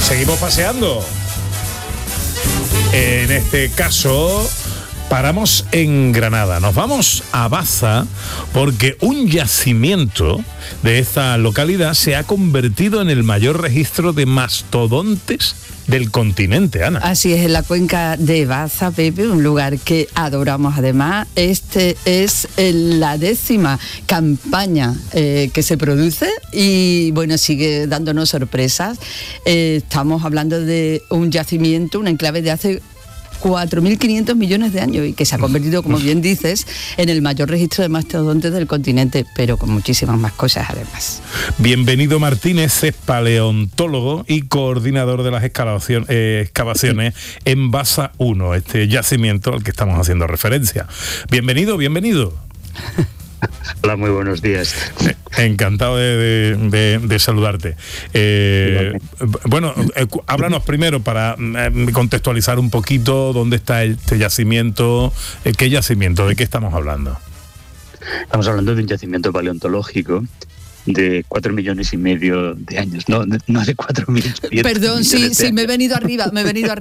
Seguimos paseando. En este caso, paramos en Granada. Nos vamos a Baza porque un yacimiento de esta localidad se ha convertido en el mayor registro de mastodontes del continente, Ana. Así es, en la cuenca de Baza, Pepe, un lugar que adoramos además. Este es la 10ª campaña que se produce y bueno, sigue dándonos sorpresas. Estamos hablando de un yacimiento, un enclave de hace 4.500 millones de años y que se ha convertido, como bien dices, en el mayor registro de mastodontes del continente, pero con muchísimas más cosas además. Bienvenido Martínez, es paleontólogo y coordinador de las excavaciones en Baza 1, este yacimiento al que estamos haciendo referencia. Bienvenido. Hola, muy buenos días. Encantado de saludarte. Bueno, háblanos primero para contextualizar un poquito dónde está este yacimiento, qué yacimiento, de qué estamos hablando. Estamos hablando de un yacimiento paleontológico de 4,5 millones de años, no de 4.000. Perdón, sí, me he venido arriba.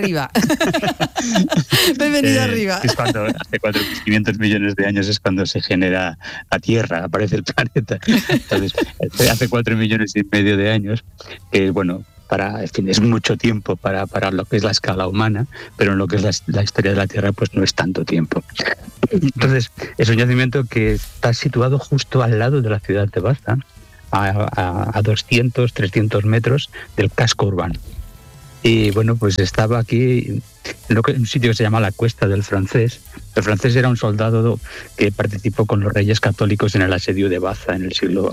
Es cuando hace 4.500 millones de años es cuando se genera la Tierra, aparece el planeta. Entonces, hace 4,5 millones de años, bueno, es mucho tiempo para lo que es la escala humana, pero en lo que es la historia de la Tierra, pues no es tanto tiempo. Entonces, es un yacimiento que está situado justo al lado de la ciudad de Baza, a 200, 300 metros del casco urbano. Y bueno, pues estaba aquí en un sitio que se llama la Cuesta del Francés. El francés era un soldado que participó con los reyes católicos en el asedio de Baza en el siglo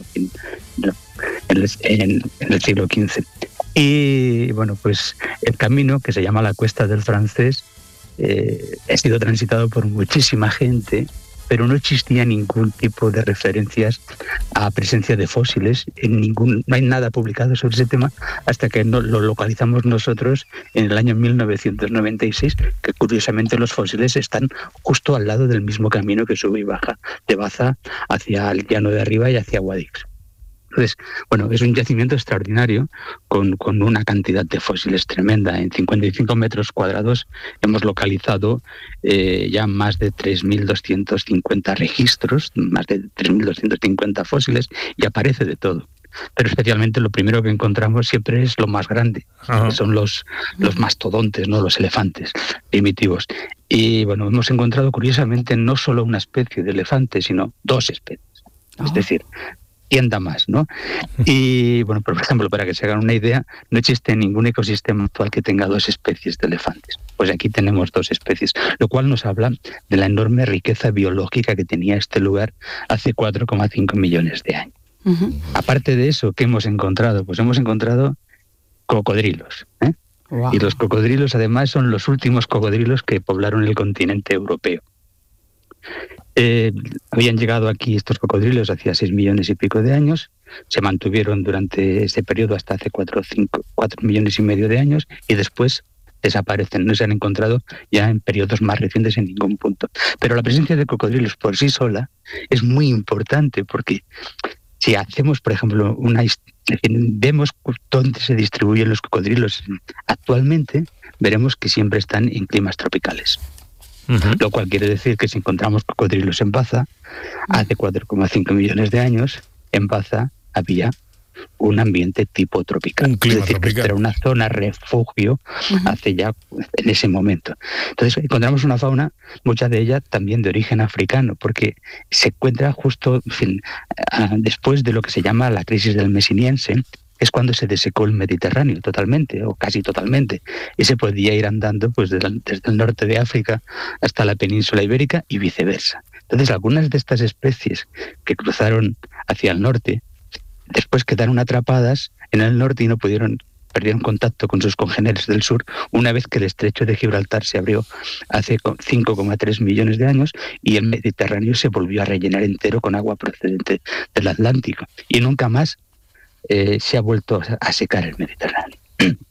XV. Y bueno, pues el camino que se llama la Cuesta del Francés ha sido transitado por muchísima gente, pero no existía ningún tipo de referencias a presencia de fósiles, no hay nada publicado sobre ese tema hasta que lo localizamos nosotros en el año 1996, que curiosamente los fósiles están justo al lado del mismo camino que sube y baja de Baza hacia el llano de arriba y hacia Guadix. Entonces, bueno, es un yacimiento extraordinario con una cantidad de fósiles tremenda. En 55 metros cuadrados hemos localizado ya más de 3.250 registros, más de 3.250 fósiles, y aparece de todo. Pero especialmente lo primero que encontramos siempre es lo más grande, que son los mastodontes, ¿no? Los elefantes primitivos. Y bueno, hemos encontrado curiosamente no solo una especie de elefante, sino 2 especies. Es decir, tienda más, ¿no? Y bueno, por ejemplo, para que se hagan una idea, no existe ningún ecosistema actual que tenga 2 especies de elefantes. Pues aquí tenemos 2 especies, lo cual nos habla de la enorme riqueza biológica que tenía este lugar hace 4,5 millones de años. Aparte de eso, ¿qué hemos encontrado? Pues hemos encontrado cocodrilos, ¿eh? Wow. Y los cocodrilos además son los últimos cocodrilos que poblaron el continente europeo. Habían llegado aquí estos cocodrilos hacía 6 millones y pico de años, se mantuvieron durante ese periodo hasta hace 4 millones y medio de años y después desaparecen, no se han encontrado ya en periodos más recientes en ningún punto. Pero la presencia de cocodrilos por sí sola es muy importante porque si hacemos, por ejemplo, vemos dónde se distribuyen los cocodrilos actualmente, veremos que siempre están en climas tropicales. Lo cual quiere decir que si encontramos cocodrilos en Baza, hace 4,5 millones de años, en Baza había un ambiente tipo tropical. Un clima es decir, tropical. Que era una zona refugio hace ya en ese momento. Entonces encontramos una fauna, mucha de ella también de origen africano, porque se encuentra justo después de lo que se llama la crisis del Mesiniense. Es cuando se desecó el Mediterráneo totalmente, o casi totalmente, y se podía ir andando pues desde el norte de África hasta la península ibérica y viceversa. Entonces, algunas de estas especies que cruzaron hacia el norte, después quedaron atrapadas en el norte y perdieron contacto con sus congéneres del sur una vez que el estrecho de Gibraltar se abrió hace 5,3 millones de años y el Mediterráneo se volvió a rellenar entero con agua procedente del Atlántico. Y nunca más se ha vuelto a secar el Mediterráneo.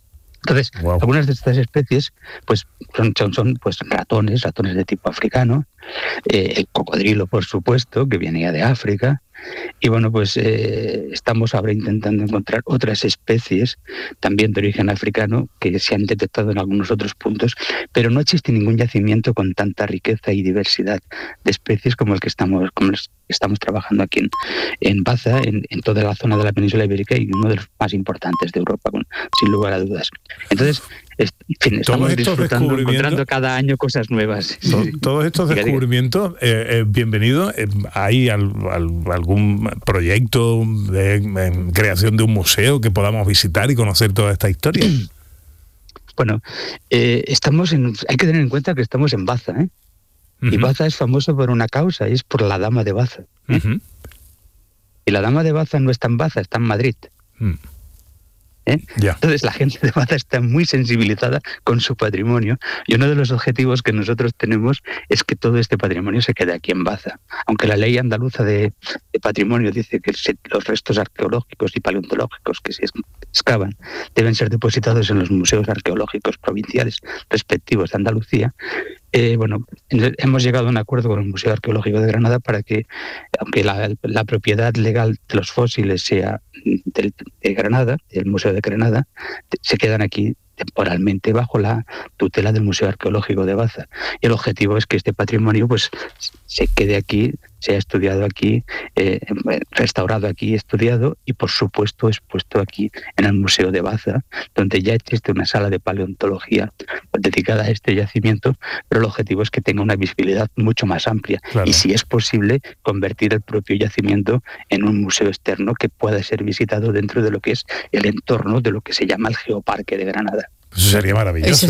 Entonces, Wow. algunas de estas especies pues son pues ratones de tipo africano, el cocodrilo, por supuesto, que viene ya de África, y bueno, pues estamos ahora intentando encontrar otras especies también de origen africano que se han detectado en algunos otros puntos, pero no existe ningún yacimiento con tanta riqueza y diversidad de especies como el que estamos trabajando aquí en Baza, en toda la zona de la península ibérica, y uno de los más importantes de Europa, sin lugar a dudas. Entonces, en fin, estamos disfrutando, encontrando cada año cosas nuevas. Todos estos descubrimientos, bienvenidos. ¿Hay algún proyecto de creación de un museo que podamos visitar y conocer toda esta historia? Bueno, hay que tener en cuenta que estamos en Baza, ¿eh? Y Baza es famoso por una causa, y es por la Dama de Baza. Y la Dama de Baza no está en Baza, está en Madrid. Entonces la gente de Baza está muy sensibilizada con su patrimonio, y uno de los objetivos que nosotros tenemos es que todo este patrimonio se quede aquí en Baza. Aunque la ley andaluza de patrimonio dice que los restos arqueológicos y paleontológicos que se excavan deben ser depositados en los museos arqueológicos provinciales respectivos de Andalucía, hemos llegado a un acuerdo con el Museo Arqueológico de Granada para que, aunque la propiedad legal de los fósiles sea de Granada, del Museo de Granada, se quedan aquí temporalmente bajo la tutela del Museo Arqueológico de Baza. Y el objetivo es que este patrimonio pues se quede aquí, sea estudiado aquí, restaurado aquí, estudiado y por supuesto expuesto aquí en el Museo de Baza, donde ya existe una sala de paleontología dedicada a este yacimiento, pero el objetivo es que tenga una visibilidad mucho más amplia. Claro. Y si es posible, convertir el propio yacimiento en un museo externo que pueda ser visitado dentro de lo que es el entorno de lo que se llama el Geoparque de Granada. Eso sería maravilloso.